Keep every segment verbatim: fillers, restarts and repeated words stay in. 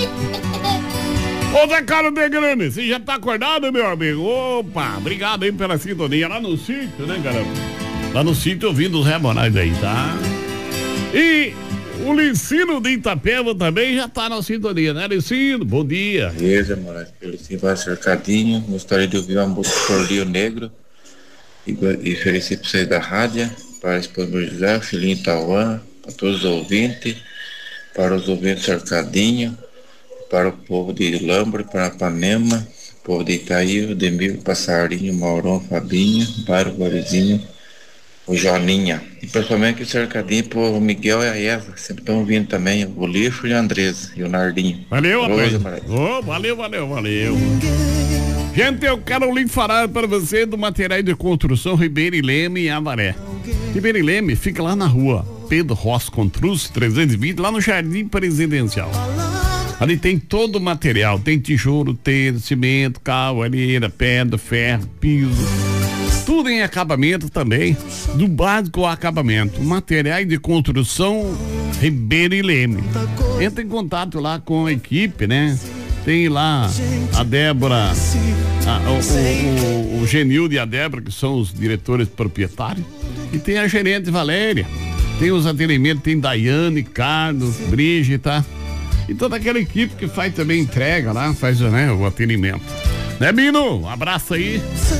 Ô Zé Carlos de Grande, você já tá acordado, meu amigo? Opa, obrigado aí pela sintonia lá no sítio, né, caramba? Lá no sítio ouvindo os Zé Moraes aí, tá? E o Licino de Itapeva também já tá na sintonia, né, Licino? Bom dia. Beleza, Moraes, pelo Licino vai cercadinho. Gostaria de ouvir uma música por Rio Negro e, e oferecer pra vocês da rádio, para a esposa José, filhinho Tauã, para todos os ouvintes, para os ouvintes cercadinho, para o povo de Lambra, para Panema, o povo de Itaí, o Demir, Passarinho, Maurão, Fabinho, Bairro Guarizinho, o Joninha. E principalmente o cercadinho pro Miguel e a Eva, sempre estão ouvindo também, o Lixo e a Andresa e o Nardinho. Valeu, rapaz. Oh, valeu, valeu, valeu. Gente, eu quero lhe falar para você do material de construção Ribeiro e Leme e Avaré. Ribeiro e Leme fica lá na rua Pedro Ross Contruz, trezentos e vinte, lá no Jardim Presidencial. Ali tem todo o material, tem tijolo, telha, cimento, cal, areia, pedra, ferro, piso, tudo em acabamento também, do básico ao acabamento, materiais de construção Ribeiro e Leme. Entra em contato lá com a equipe, né? Tem lá a Débora, a, o, o, o Genildo e a Débora, que são os diretores proprietários, e tem a gerente Valéria, tem os atendimentos, tem Daiane, Carlos, Brígida, e toda aquela equipe que faz também entrega lá, faz, né, o atendimento. Né, Bino? Um abraço aí.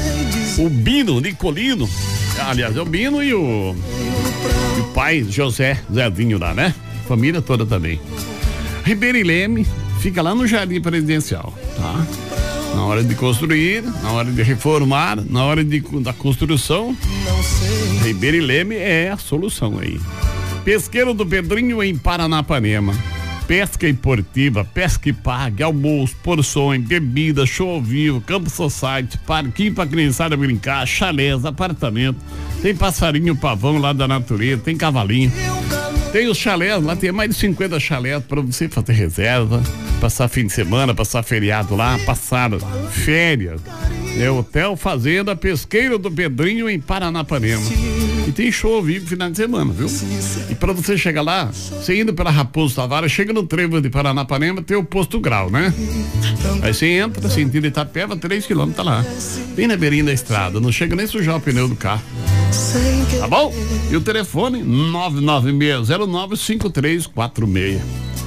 O Bino Nicolino, aliás, é o Bino e o, e o pai José Zezinho lá, né? Família toda também. Ribeiro e Leme fica lá no Jardim Presidencial, tá? Na hora de construir, na hora de reformar, na hora de, da construção, Ribeiro e Leme é a solução aí. Pesqueiro do Pedrinho em Paranapanema. Pesca esportiva, pesca e pague, almoço, porções, bebidas, show ao vivo, campo society, parquinho pra criançada brincar, chalés, apartamento, tem passarinho pavão lá da natureza, tem cavalinho, tem os chalés, lá tem mais de cinquenta chalés pra você fazer reserva, passar fim de semana, passar feriado lá, passar férias. É Hotel Fazenda Pesqueiro do Pedrinho em Paranapanema. E tem show ao vivo final de semana, viu? E pra você chegar lá, você indo pela Raposo Tavares, chega no trevo de Paranapanema, tem o posto Grau, né? Aí você entra, sentido Itapeva, três quilômetros, tá lá. Bem na beirinha da estrada, não chega nem sujar o pneu do carro. Tá bom? E o telefone, nove nove seis zero nove cinco três quatro seis.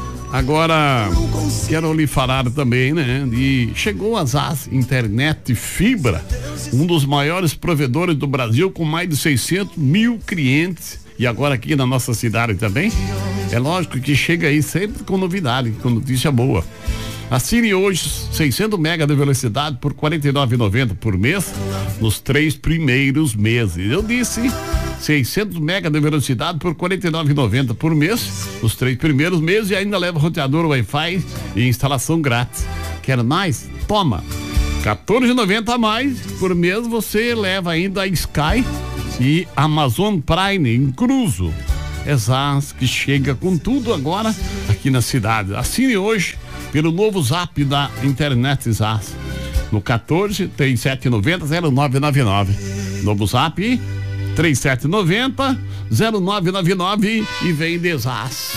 Agora, quero lhe falar também, né? De chegou a Zaz Internet Fibra, um dos maiores provedores do Brasil, com mais de seiscentos mil clientes. E agora aqui na nossa cidade também. É lógico que chega aí sempre com novidade, com notícia boa. Assine hoje seiscentos mega de velocidade por quarenta e nove reais e noventa centavos por mês, nos três primeiros meses. Eu disse seiscentos mega de velocidade por quarenta e nove reais e noventa centavos por mês, nos três primeiros meses, e ainda leva roteador Wi-Fi e instalação grátis. Quer mais? Toma! quatorze reais e noventa centavos a mais por mês, você leva ainda a Sky e Amazon Prime incluso. Exato, que chega com tudo agora aqui na cidade. Assine hoje pelo novo zap da Internet Zaz, no quatorze, trinta e sete noventa, zero nove nove nove. Novo zap trinta e sete noventa, zero nove nove nove e vem de Zaz.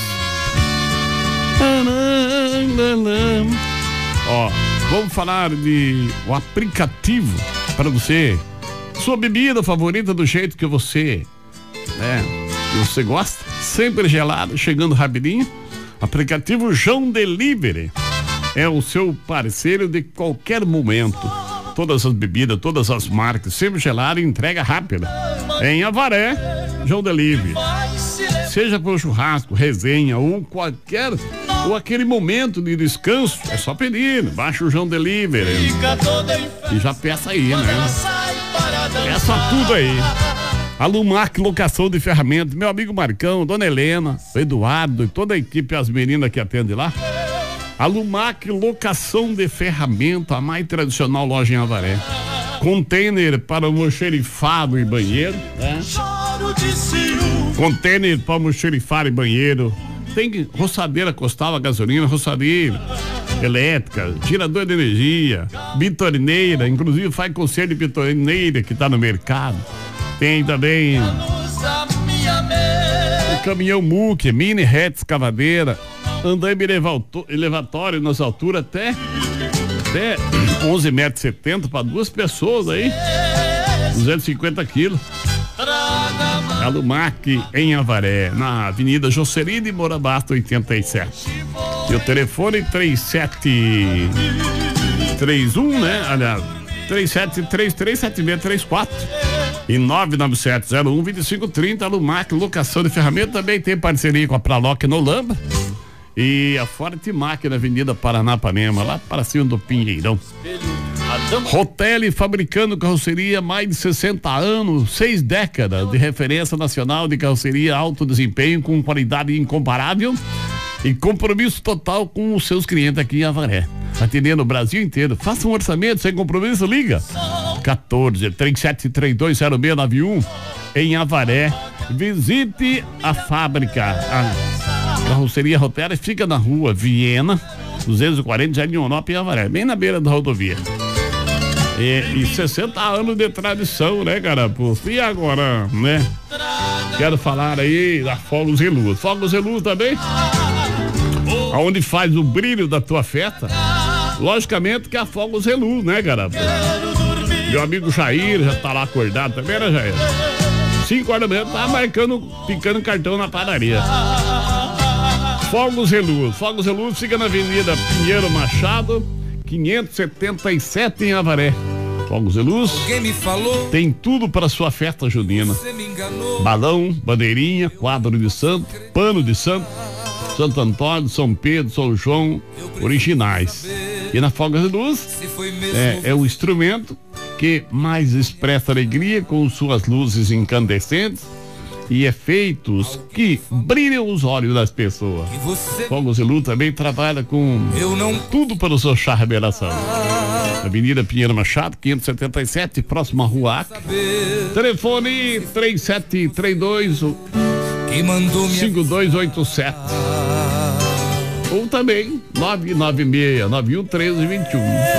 Ó, vamos falar de o aplicativo para você, sua bebida favorita do jeito que você, né, que você gosta, sempre gelado, chegando rapidinho. Aplicativo João Delivery é o seu parceiro de qualquer momento. Todas as bebidas, todas as marcas, sempre gelado e entrega rápida. Em Avaré, João Delivery. Seja por churrasco, resenha ou qualquer, ou aquele momento de descanso, é só pedir, baixa o João Delivery. E já peça aí, né? Peça tudo aí. A Lumac Locação de Ferramentas, meu amigo Marcão, Dona Helena, o Eduardo e toda a equipe, as meninas que atendem lá. A Lumac Locação de Ferramentas, a mais tradicional loja em Avaré. Container para almoxerifado e banheiro, né? Container para almoxerifado e banheiro. Tem roçadeira costal a gasolina, roçadeira elétrica, tirador de energia, bitorneira, inclusive faz conserto de bitorneira que está no mercado. Tem também o caminhão muque, mini reta escavadeira, andaime elevatório nas alturas até, até onze metros e setenta para duas pessoas aí, duzentos e cinquenta quilos. Alumac em Avaré, na Avenida Jocerina e Morabasta oitenta e sete. E o telefone três sete três um, né? Aliás, três sete três três sete seis três quatro e nove nove sete zero um dois cinco três zero. Alumac, locação de ferramentas, também tem parceria com a Praloc no Lamba e a Forte Mac na Avenida Paranapanema, lá para cima do Pinheirão. Rotelli, fabricando carroceria mais de sessenta anos, seis décadas de referência nacional de carroceria alto desempenho com qualidade incomparável e compromisso total com os seus clientes aqui em Avaré, atendendo o Brasil inteiro. Faça um orçamento sem compromisso, liga quatorze, três sete três dois zero seis nove um em Avaré. Visite a fábrica. A carroceria Rotelli fica na rua Viena duzentos e quarenta, Jardim Onop, em Avaré, bem na beira da rodovia. E, e sessenta anos de tradição, né, carapuço? E agora, né? Quero falar aí da Fogos e Luz. Fogos e Luz também, aonde faz o brilho da tua festa. Logicamente que a Fogos e Luz, né, carapuço? Meu amigo Jair já tá lá acordado também, né, Jair? Cinco horas da manhã, tá marcando, picando cartão na padaria. Fogos e Luz. Fogos e Luz fica na Avenida Pinheiro Machado, quinhentos e setenta e sete em Avaré. Fogos e Luz tem tudo para sua festa junina: balão, bandeirinha, quadro de santo, pano de santo, Santo Antônio, São Pedro, São João, originais. E na Fogos e Luz é, é o instrumento que mais expressa alegria com suas luzes incandescentes e efeitos que brilham os olhos das pessoas. Fogos e Luz também trabalha com tudo para o seu charmeração. Avenida Pinheiro Machado, quinhentos e setenta e sete, próximo à Rua Acre. Telefone três sete três dois cinco dois oito sete. Ou também nove nove seis nove um três dois um.